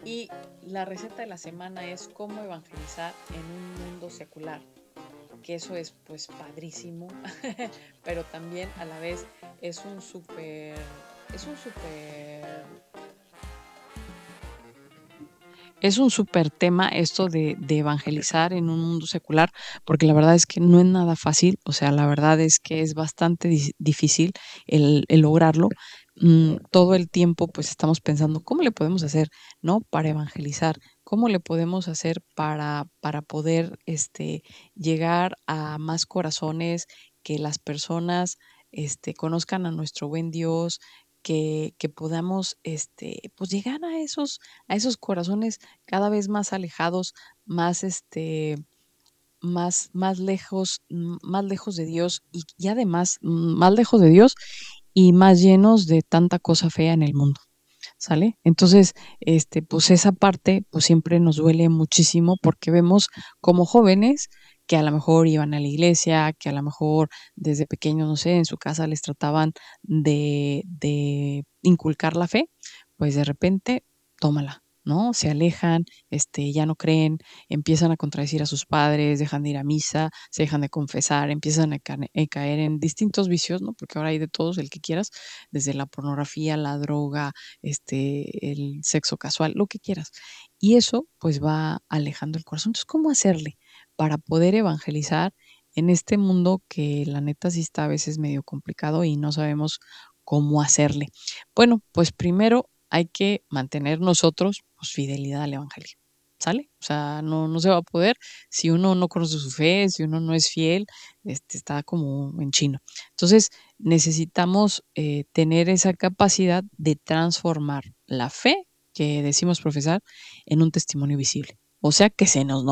Y la receta de la semana es cómo evangelizar en un mundo secular, que eso es pues padrísimo, pero también a la vez es un súper, es un súper Es un súper tema esto de evangelizar en un mundo secular, porque la verdad es que no es nada fácil, o sea, la verdad es que es bastante difícil el lograrlo. Todo el tiempo pues estamos pensando, ¿cómo le podemos hacer, no? Para evangelizar, ¿cómo le podemos hacer para poder llegar a más corazones, que las personas conozcan a nuestro buen Dios, que podamos pues llegar a esos corazones cada vez más alejados, más más lejos de Dios y además más lejos de Dios y más llenos de tanta cosa fea en el mundo, ¿sale? Entonces, pues esa parte, pues siempre nos duele muchísimo porque vemos como jóvenes que a lo mejor iban a la iglesia, que a lo mejor desde pequeños, no sé, en su casa les trataban de inculcar la fe, pues de repente, tómala, ¿no? Se alejan, ya no creen, empiezan a contradecir a sus padres, dejan de ir a misa, se dejan de confesar, empiezan a caer en distintos vicios, ¿no? Porque ahora hay de todos, el que quieras, desde la pornografía, la droga, el sexo casual, lo que quieras. Y eso pues va alejando el corazón. Entonces, ¿cómo hacerle para poder evangelizar en este mundo que la neta sí está a veces medio complicado y no sabemos cómo hacerle? Bueno, pues primero hay que mantener nosotros pues, fidelidad al evangelio. ¿Sale? O sea, no se va a poder si uno no conoce su fe, si uno no es fiel, está como en chino. Entonces, necesitamos tener esa capacidad de transformar la fe que decimos profesar en un testimonio visible. O sea, que se nos